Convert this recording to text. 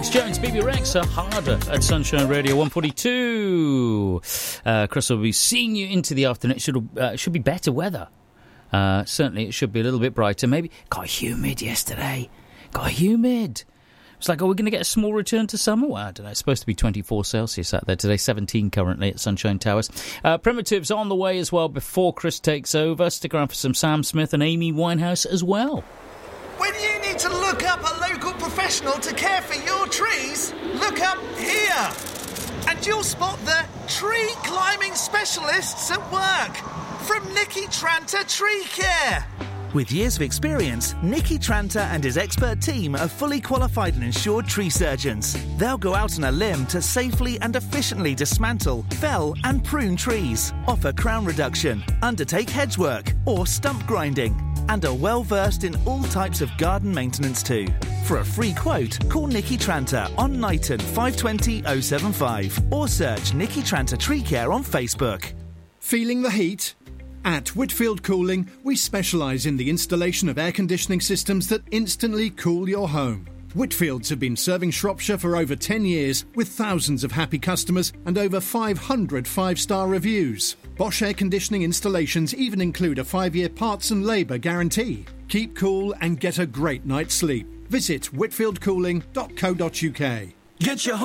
Alex Jones, BB Rexa, Harder at Sunshine Radio 142. Chris will be seeing you into the afternoon. It should be better weather. Certainly it should be a little bit brighter. Maybe got humid yesterday. It's like, are we going to get a small return to summer? Well, I don't know. It's supposed to be 24 Celsius out there today, 17 currently at Sunshine Towers. Primitives on the way as well before Chris takes over. Stick around for some Sam Smith and Amy Winehouse as well. When you need to look up a local professional to care for your trees, look up here. And you'll spot the tree climbing specialists at work from Nicky Tranter Tree Care. With years of experience, Nicky Tranter and his expert team are fully qualified and insured tree surgeons. They'll go out on a limb to safely and efficiently dismantle, fell and prune trees, offer crown reduction, undertake hedge work or stump grinding, and are well versed in all types of garden maintenance too. For a free quote, call Nicky Tranter on Knighton 520 075 or search Nicky Tranter Tree Care on Facebook. Feeling the heat? At Whitfield Cooling, we specialise in the installation of air conditioning systems that instantly cool your home. Whitfields have been serving Shropshire for over 10 years with thousands of happy customers and over 500 five-star reviews. Bosch air conditioning installations even include a 5-year parts and labour guarantee. Keep cool and get a great night's sleep. Visit whitfieldcooling.co.uk. Get your